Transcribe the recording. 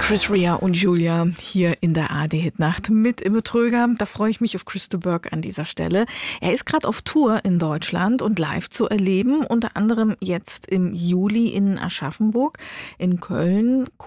Chris Rea und Julia hier in der ARD-Hitnacht mit Imme Tröger. Da freue ich mich auf Chris de Burgh an dieser Stelle. Er ist gerade auf Tour in Deutschland und live zu erleben, unter anderem jetzt im Juli in Aschaffenburg, in Köln,